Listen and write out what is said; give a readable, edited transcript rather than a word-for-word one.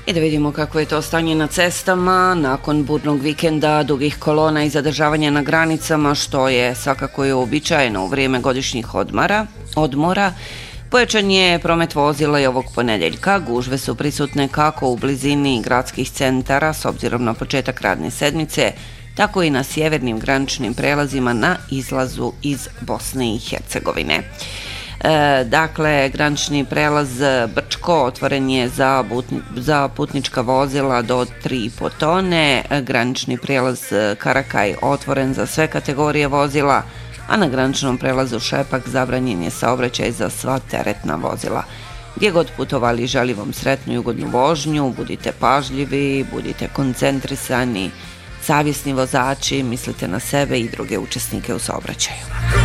I da vidimo kako je to stanje na cestama nakon burnog vikenda, dugih kolona i zadržavanja na granicama, što je svakako je uobičajeno u vrijeme godišnjih odmora. Pojačan je promet vozila i ovog ponedjeljka. Gužve su prisutne kako u blizini gradskih centara s obzirom na početak radne sedmice, tako i na sjevernim graničnim prelazima na izlazu iz Bosne i Hercegovine. Dakle, granični prelaz Brčko otvoren je za putnička vozila do 3,5 tone, granični prelaz Karakaj otvoren za sve kategorije vozila, a na graničnom prelazu Šepak zabranjen je saobraćaj za sva teretna vozila. Gdje god putovali, želim vam sretnu i ugodnu vožnju, budite pažljivi, budite koncentrisani, savjesni vozači, mislite na sebe i druge učesnike u saobraćaju.